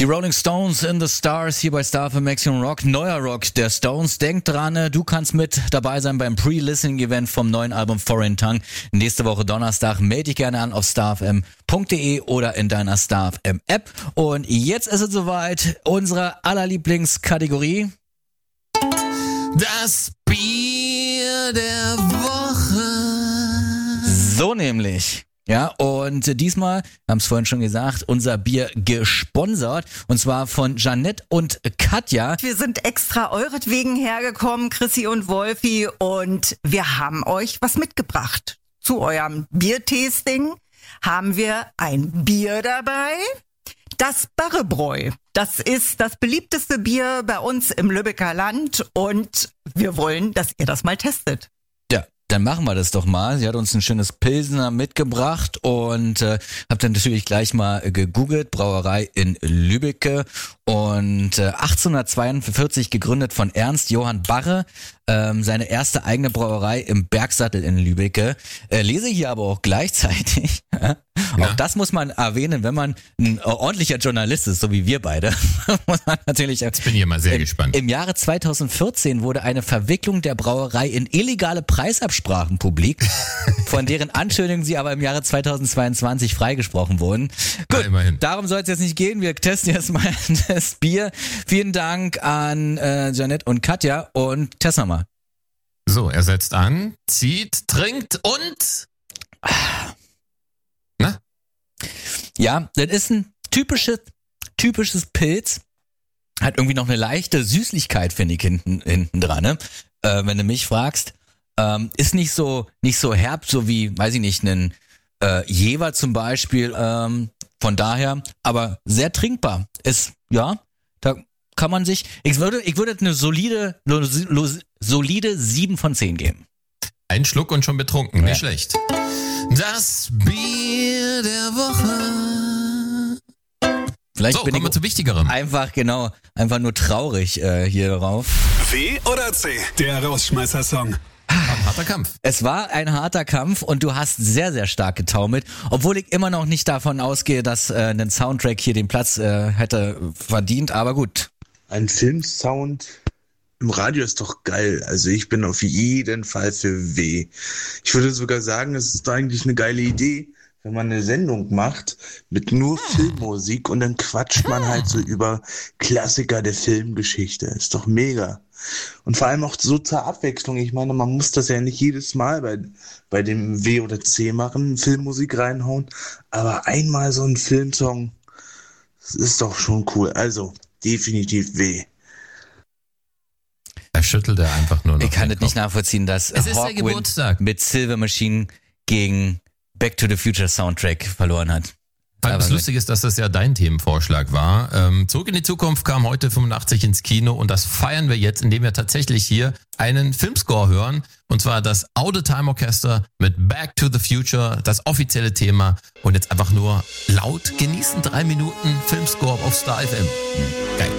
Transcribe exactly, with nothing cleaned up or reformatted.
Die Rolling Stones in the Stars hier bei Star F M Maximum Rock. Neuer Rock der Stones. Denk dran, du kannst mit dabei sein beim Pre-Listening-Event vom neuen Album Foreign Tongue. Nächste Woche Donnerstag. Melde dich gerne an auf starfm punkt de oder in deiner Star F M App. Und jetzt ist es soweit. Unsere allerlieblingskategorie. Das Bier der Woche. So nämlich. Ja, und diesmal, wir haben es vorhin schon gesagt, unser Bier gesponsert, und zwar von Jeanette und Katja. Wir sind extra euretwegen hergekommen, Chrissy und Wolfi, und wir haben euch was mitgebracht. Zu eurem Biertasting haben wir ein Bier dabei, das Barrebräu. Das ist das beliebteste Bier bei uns im Lübecker Land und wir wollen, dass ihr das mal testet. Dann machen wir das doch mal. Sie hat uns ein schönes Pilsner mitgebracht und äh, hab dann natürlich gleich mal äh, gegoogelt. Brauerei in Lübbecke und äh, achtzehnhundertzweiundvierzig gegründet von Ernst Johann Barre. Ähm, seine erste eigene Brauerei im Bergsattel in Lübbecke. Äh, lese hier aber auch gleichzeitig. Ja. Auch das muss man erwähnen, wenn man ein äh, ordentlicher Journalist ist, so wie wir beide. muss man natürlich. Jetzt bin ich mal sehr im, gespannt. Im Jahre zweitausendvierzehn wurde eine Verwicklung der Brauerei in illegale Preisabsprachen publik, von deren Anschuldigungen sie aber im Jahre zweitausendzweiundzwanzig freigesprochen wurden. Gut, ja, darum soll es jetzt nicht gehen. Wir testen jetzt mal das Bier. Vielen Dank an äh, Jeanette und Katja und testen wir mal. So, er setzt an, zieht, trinkt und... Na? Ja, das ist ein typisches, typisches Pilz. Hat irgendwie noch eine leichte Süßlichkeit, finde ich, hinten, hinten dran, ne? Äh, wenn du mich fragst. Ähm, ist nicht so, nicht so herb, so wie, weiß ich nicht, ein äh, Jever zum Beispiel. Ähm, von daher, aber sehr trinkbar. Ist, ja, da kann man sich, ich würde, ich würde eine solide, lo, lo, solide sieben von zehn geben. Ein Schluck und schon betrunken, ja. Nicht schlecht. Das Bier der Woche. Vielleicht so, bin kommen ich wir zu Wichtigerem. Einfach, genau, einfach nur traurig äh, hier drauf. W oder C, der Rausschmeißer-Song. Ein harter Kampf. Es war ein harter Kampf und du hast sehr, sehr stark getaumelt, obwohl ich immer noch nicht davon ausgehe, dass äh, ein Soundtrack hier den Platz äh, hätte verdient, aber gut. Ein Filmsound im Radio ist doch geil. Also ich bin auf jeden Fall für W. Ich würde sogar sagen, es ist eigentlich eine geile Idee, wenn man eine Sendung macht mit nur Filmmusik und dann quatscht man halt so über Klassiker der Filmgeschichte. Ist doch mega. Und vor allem auch so zur Abwechslung. Ich meine, man muss das ja nicht jedes Mal bei, bei dem W oder C machen, Filmmusik reinhauen. Aber einmal so ein Filmsong, das ist doch schon cool. Also, definitiv W. Er schüttelt er einfach nur noch. Ich kann das nicht nachvollziehen, dass Es ist der Hawkwind Geburtstag. mit Silver Machine gegen Back to the Future Soundtrack verloren hat. Weil das Lustige ist, dass das ja dein Themenvorschlag war. Ähm, Zurück in die Zukunft kam heute fünfundachtzig ins Kino und das feiern wir jetzt, indem wir tatsächlich hier einen Filmscore hören. Und zwar das Out Time Orchester mit Back to the Future, das offizielle Thema. Und jetzt einfach nur laut genießen, drei Minuten Filmscore auf Star F M. Geil.